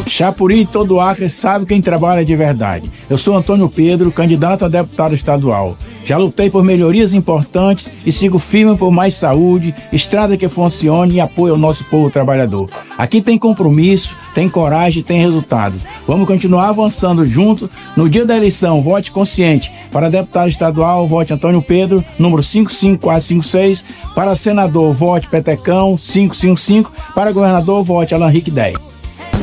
Chapuri e todo o Acre sabe quem trabalha de verdade. Eu sou Antônio Pedro, candidato a deputado estadual. Já lutei por melhorias importantes e sigo firme por mais saúde, estrada que funcione e apoio ao nosso povo trabalhador. Aqui tem compromisso, tem coragem e tem resultado. Vamos continuar avançando juntos. No dia da eleição, vote consciente. Para deputado estadual, vote Antônio Pedro, número 55456. Para senador, vote Petecão, 555. Para governador, vote Alan Henrique 10.